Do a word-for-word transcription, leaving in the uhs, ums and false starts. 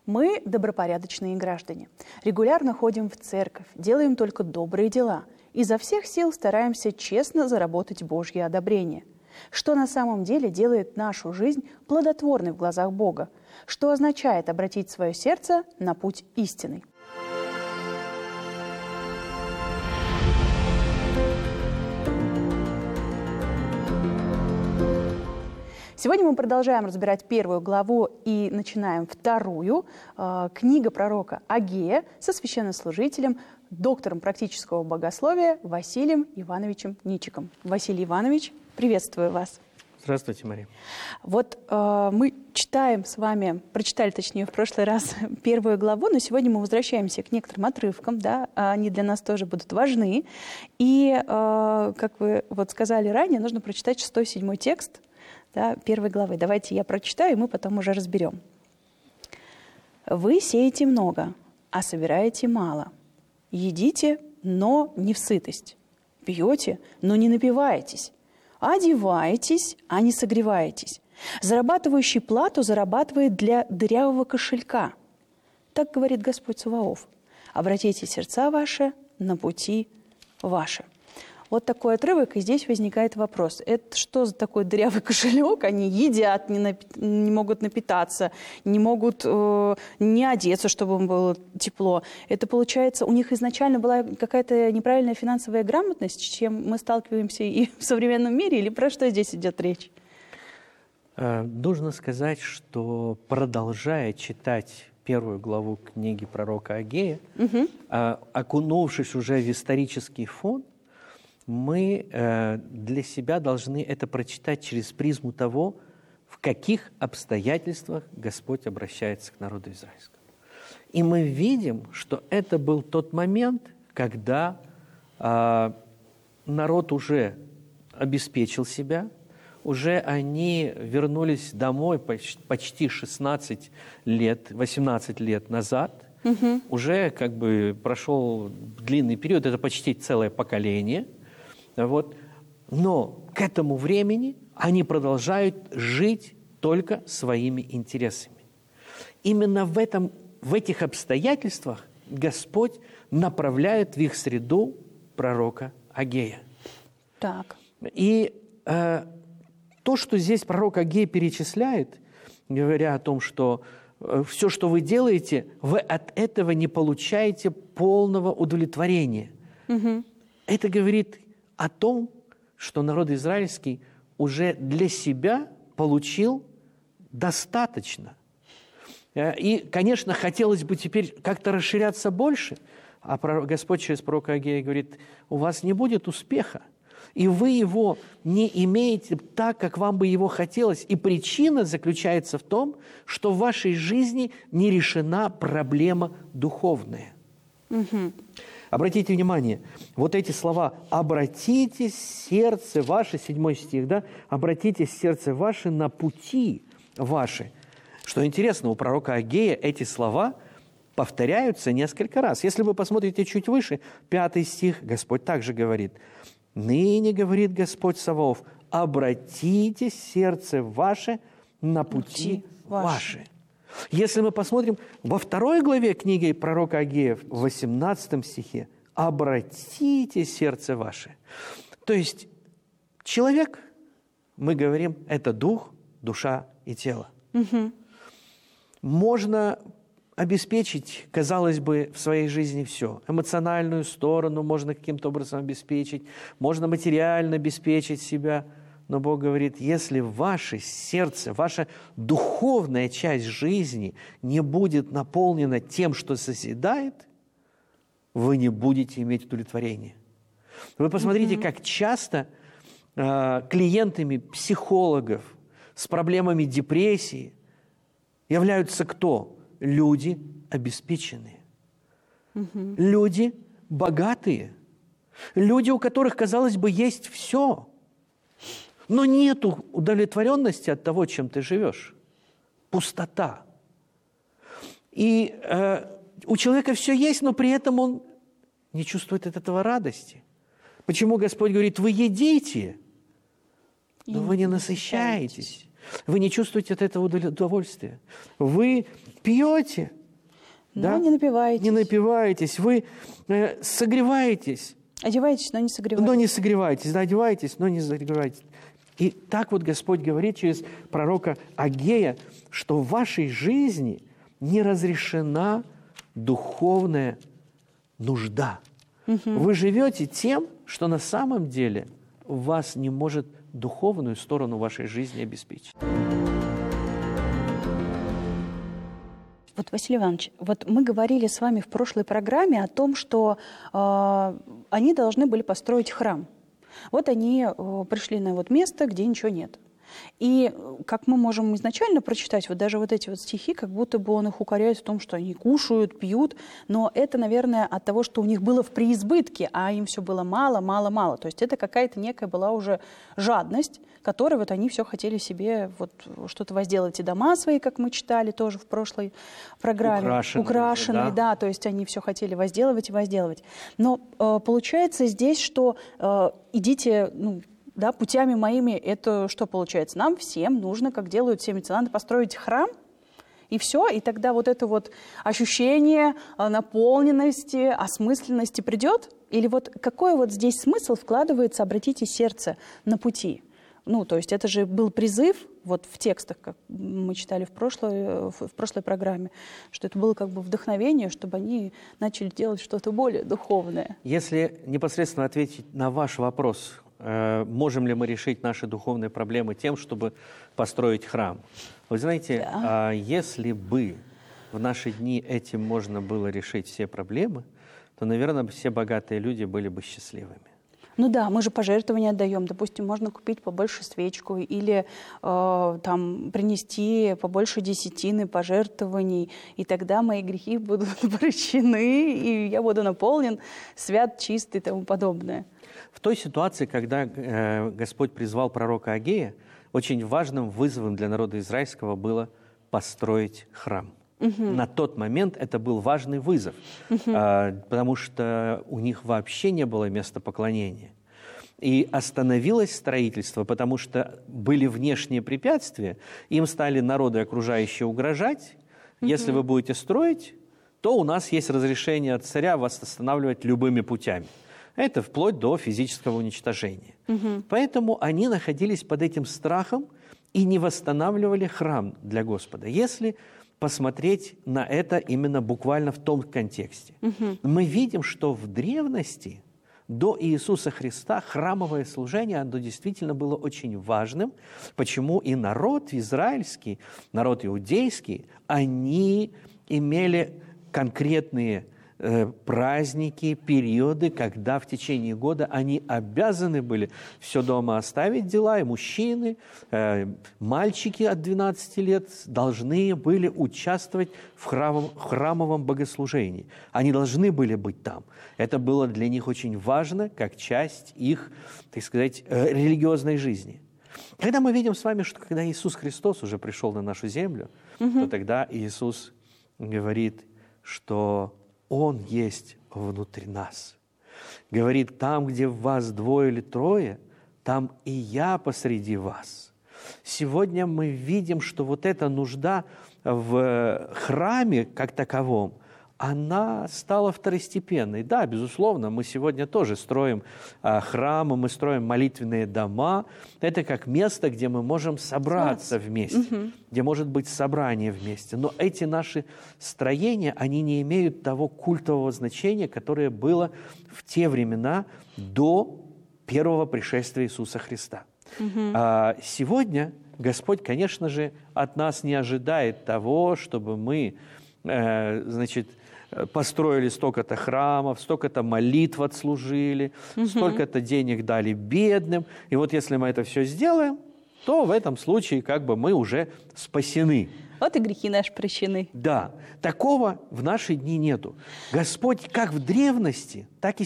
Мы добропорядочные граждане. Регулярно ходим в церковь, делаем только добрые дела. Изо всех сил стараемся честно заработать Божье одобрение. Что на самом деле делает нашу жизнь плодотворной в глазах Бога? Что означает обратить свое сердце на путь истинный? Сегодня мы продолжаем разбирать первую главу и начинаем вторую. Книга пророка Агея со священнослужителем, доктором практического богословия Василием Ивановичем Ничиком. Василий Иванович, приветствую вас. Здравствуйте, Мария. Вот э, мы читаем с вами, прочитали, точнее, в прошлый раз первую главу, но сегодня мы возвращаемся к некоторым отрывкам, да, они для нас тоже будут важны. И, э, как вы вот сказали ранее, нужно прочитать шестой-седьмой текст, да, первой главы. Давайте я прочитаю, и мы потом уже разберем. «Вы сеете много, а собираете мало. Едите, но не в сытость. Пьете, но не напиваетесь. Одеваетесь, а не согреваетесь. Зарабатывающий плату зарабатывает для дырявого кошелька. Так говорит Господь Саваоф. Обратите сердца ваши на пути ваши». Вот такой отрывок, и здесь возникает вопрос. Это что за такой дырявый кошелек? Они едят, не, напи- не могут напитаться, не могут э, не одеться, чтобы им было тепло. Это получается, у них изначально была какая-то неправильная финансовая грамотность, с чем мы сталкиваемся и в современном мире, или про что здесь идет речь? Нужно сказать, что продолжая читать первую главу книги пророка Агея, угу. окунувшись уже в исторический фон, мы э, для себя должны это прочитать через призму того, в каких обстоятельствах Господь обращается к народу израильскому. И мы видим, что это был тот момент, когда э, народ уже обеспечил себя, уже они вернулись домой почти шестнадцать лет, восемнадцать лет назад, угу. уже как бы прошел длинный период, это почти целое поколение. Вот. Но к этому времени они продолжают жить только своими интересами. Именно в, этом, в этих обстоятельствах Господь направляет в их среду пророка Агея. Так. И э, то, что здесь пророк Агей перечисляет, говоря о том, что э, все, что вы делаете, вы от этого не получаете полного удовлетворения. Угу. Это говорит о том, что народ израильский уже для себя получил достаточно. И, конечно, хотелось бы теперь как-то расширяться больше, а Господь через пророка Агея говорит, у вас не будет успеха, и вы его не имеете так, как вам бы его хотелось. И причина заключается в том, что в вашей жизни не решена проблема духовная. Угу. Обратите внимание, вот эти слова «обратите сердце ваше», седьмой стих, да? «Обратите сердце ваше на пути ваши». Что интересно, у пророка Агея эти слова повторяются несколько раз. Если вы посмотрите чуть выше, пятый стих, Господь также говорит «Ныне, говорит Господь Саваоф, обратите сердце ваше на пути, пути ваши». ваши». Если мы посмотрим во второй главе книги пророка Агея, в восемнадцатом стихе, «Обратите сердце ваше». То есть человек, мы говорим, это дух, душа и тело. Угу. Можно обеспечить, казалось бы, в своей жизни все. Эмоциональную сторону можно каким-то образом обеспечить, можно материально обеспечить себя. Но Бог говорит, если ваше сердце, ваша духовная часть жизни не будет наполнена тем, что созидает, вы не будете иметь удовлетворения. Вы посмотрите, mm-hmm. как часто э, клиентами психологов с проблемами депрессии являются кто? Люди обеспеченные. Mm-hmm. Люди богатые. Люди, у которых, казалось бы, есть все. Но нету удовлетворенности от того, чем ты живешь. Пустота. И э, у человека все есть, но при этом он не чувствует от этого радости. Почему Господь говорит, вы едите, но вы не насыщаетесь. Вы не чувствуете от этого удовольствия. Вы пьете, Но да? не напиваетесь. Не напиваетесь. Вы э, согреваетесь. Одеваетесь, но не согреваетесь. Но не согреваетесь. Да, одеваетесь, но не согреваетесь. И так вот Господь говорит через пророка Агея, что в вашей жизни не разрешена духовная нужда. Угу. Вы живете тем, что на самом деле вас не может духовную сторону вашей жизни обеспечить. Вот, Василий Иванович, вот мы говорили с вами в прошлой программе о том, что э, они должны были построить храм. Вот они э, пришли на вот место, где ничего нет. И как мы можем изначально прочитать, вот даже вот эти вот стихи, как будто бы он их укоряет в том, что они кушают, пьют, но это, наверное, от того, что у них было в преизбытке, а им все было мало, мало, мало. То есть это какая-то некая была уже жадность, которой вот они все хотели себе вот что-то возделать, и дома свои, как мы читали тоже в прошлой программе. Украшенные. Украшенные, да? да, то есть они все хотели возделывать и возделывать. Но э, получается здесь, что э, идите, ну, да, путями моими, это что получается? Нам всем нужно, как делают все меценаты, построить храм, и все, и тогда вот это вот ощущение наполненности, осмысленности придет? Или вот какой вот здесь смысл вкладывается, обратите сердце на пути? Ну, то есть это же был призыв, вот в текстах, как мы читали в прошлой, в прошлой программе, что это было как бы вдохновение, чтобы они начали делать что-то более духовное. Если непосредственно ответить на ваш вопрос, можем ли мы решить наши духовные проблемы тем, чтобы построить храм? Вы знаете, да. Если бы в наши дни этим можно было решить все проблемы, то, наверное, все богатые люди были бы счастливыми. Ну да, мы же пожертвования отдаем. Допустим, можно купить побольше свечку или э, там принести побольше десятины пожертвований, и тогда мои грехи будут прощены, и я буду наполнен, свят, чист и тому подобное. В той ситуации, когда э, Господь призвал пророка Агея, очень важным вызовом для народа израильского было построить храм. Угу. На тот момент это был важный вызов, угу. э, потому что у них вообще не было места поклонения. И остановилось строительство, потому что были внешние препятствия, им стали народы окружающие угрожать. Угу. Если вы будете строить, то у нас есть разрешение от царя вас останавливать любыми путями. Это вплоть до физического уничтожения. Угу. Поэтому они находились под этим страхом и не восстанавливали храм для Господа. Если посмотреть на это именно буквально в том контексте, угу. мы видим, что в древности до Иисуса Христа храмовое служение, оно действительно было очень важным. Почему и народ израильский, народ иудейский, они имели конкретные праздники, периоды, когда в течение года они обязаны были все дома оставить дела, и мужчины, э, мальчики от двенадцати лет должны были участвовать в храмовом, храмовом богослужении. Они должны были быть там. Это было для них очень важно, как часть их, так сказать, э, религиозной жизни. Когда мы видим с вами, что когда Иисус Христос уже пришел на нашу землю, угу. то тогда Иисус говорит, что Он есть внутри нас. Говорит, там, где в вас двое или трое, там и я посреди вас. Сегодня мы видим, что вот эта нужда в храме как таковом, она стала второстепенной. Да, безусловно, мы сегодня тоже строим а, храмы, мы строим молитвенные дома. Это как место, где мы можем собраться вместе, угу. где может быть собрание вместе. Но эти наши строения, они не имеют того культового значения, которое было в те времена до первого пришествия Иисуса Христа. Угу. А, сегодня Господь, конечно же, от нас не ожидает того, чтобы мы, э, значит, построили столько-то храмов, столько-то молитв отслужили, угу. столько-то денег дали бедным. И вот если мы это все сделаем, то в этом случае как бы мы уже спасены. Вот и грехи наши прощены. Да, такого в наши дни нету. Господь как в древности, так и